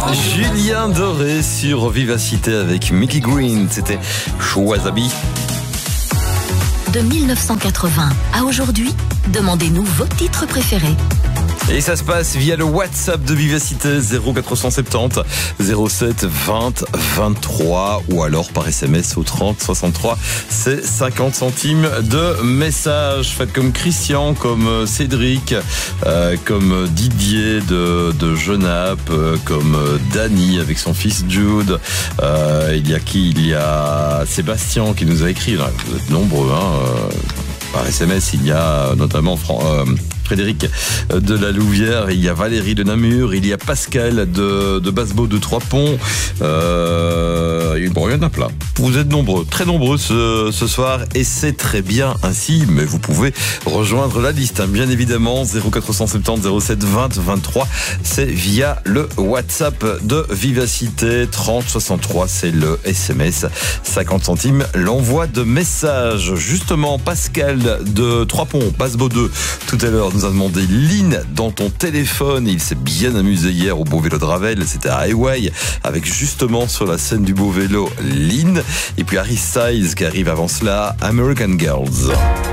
Julien Doré sur Vivacité avec Mickey Green, c'était Wasabi. De 1980 à aujourd'hui, demandez-nous vos titres préférés. Et ça se passe via le WhatsApp de Vivacité 0470 07 20 23 ou alors par SMS au 30 63. C'est 50 centimes de message. Faites comme Christian, comme Cédric, comme Didier de Genappe, comme Dany avec son fils Jude. Il y a qui? Il y a Sébastien qui nous a écrit. Vous êtes nombreux, hein. Par SMS, il y a notamment Frédéric de la Louvière, il y a Valérie de Namur, il y a Pascal de Bassebeau de Trois-Ponts. Bon, il y en a plein. Vous êtes nombreux, très nombreux ce soir et c'est très bien ainsi, mais vous pouvez rejoindre la liste, hein, bien évidemment. 0470 07 20 23, c'est via le WhatsApp de Vivacité. 30 63, c'est le SMS. 50 centimes l'envoi de messages. Justement, Pascal de Trois-Ponts, Bassebeau 2, tout à l'heure nous a demandé Lynn dans ton téléphone. Il s'est bien amusé hier au Beau Vélo de Ravel, c'était à Hawaii, avec justement sur la scène du Beau Vélo Lynn. Et puis Harry Styles qui arrive avant cela, American Girls.